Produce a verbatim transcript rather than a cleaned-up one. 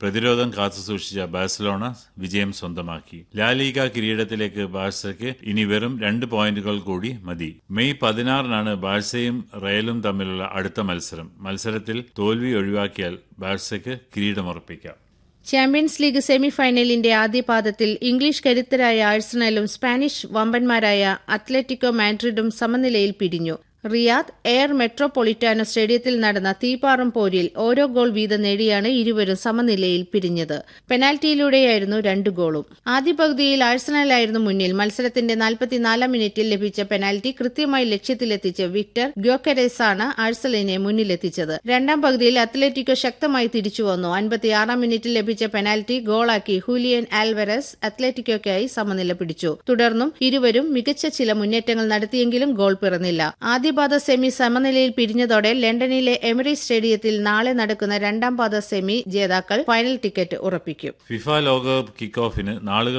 പ്രതിരോധം കാത്തുസൂക്ഷിച്ച ബാഴ്സലോണ വിജയം സ്വന്തമാക്കി. ലാലീഗ കിരീടത്തിലേക്ക് ബാഴ്സയ്ക്ക് ഇനി വെറും രണ്ട് പോയിന്റുകൾ കൂടി മതി. മെയ് പതിനാറിനാണ് ബാഴ്സയും റയലും തമ്മിലുള്ള അടുത്ത മത്സരം. മത്സരത്തിൽ തോൽവി ഒഴിവാക്കിയാൽ ബാഴ്സയ്ക്ക് കിരീടമുറപ്പിക്കാം. ചാമ്പ്യൻസ് ലീഗ് സെമിഫൈനലിന്റെ ആദ്യപാദത്തിൽ ഇംഗ്ലീഷ് കരുത്തരായ ആഴ്സണലും സ്പാനിഷ് വമ്പന്മാരായ അത്ലറ്റിക്കോ മാഡ്രിഡും സമനിലയിൽ പിരിഞ്ഞു. റിയാദ് എയർ മെട്രോപൊളിറ്റാനോ സ്റ്റേഡിയത്തിൽ നടന്ന തീപാറും പോരിൽ ഓരോ ഗോൾ വീതം നേടിയാണ് ഇരുവരും സമനിലയിൽ പിരിഞ്ഞത്. പെനാൽറ്റിയിലൂടെയായിരുന്നു രണ്ട് ഗോളും. ആദ്യ പകുതിയിൽ ആഴ്സണലായിരുന്നു മുന്നിൽ. മത്സരത്തിന്റെ നാൽപ്പത്തിനാലാം മിനിറ്റിൽ ലഭിച്ച പെനാൽറ്റി കൃത്യമായി ലക്ഷ്യത്തിലെത്തിച്ച് വിക്ടർ ഗ്യോക്കെരേസാണ് ആഴ്സണലിനെ മുന്നിലെത്തിച്ചത്. രണ്ടാം പകുതിയിൽ അത്ലറ്റിക്കോ ശക്തമായി തിരിച്ചുവന്നു. അൻപത്തിയാറാം മിനിറ്റിൽ ലഭിച്ച പെനാൽറ്റി ഗോളാക്കി ഹൂലിയൻ ആൽവരസ് അത്ലറ്റിക്കോയ്ക്കായി സമനില പിടിച്ചു. തുടർന്നും ഇരുവരും മികച്ച ചില മുന്നേറ്റങ്ങൾ നടത്തിയെങ്കിലും ഗോൾ പിറന്നില്ല. ആദ്യ പാദ സെമി സമനിലയിൽ പിരിഞ്ഞതോടെ ലണ്ടനിലെ എമിറേറ്റ്സ് സ്റ്റേഡിയത്തിൽ നാളെ നടക്കുന്ന രണ്ടാം പാദ സെമി ജേതാക്കൾ ഫൈനൽ ടിക്കറ്റ് ഉറപ്പിക്കും. ഫിഫ ലോകകപ്പ് കിക്ക് ഓഫിന് നാളുകൾ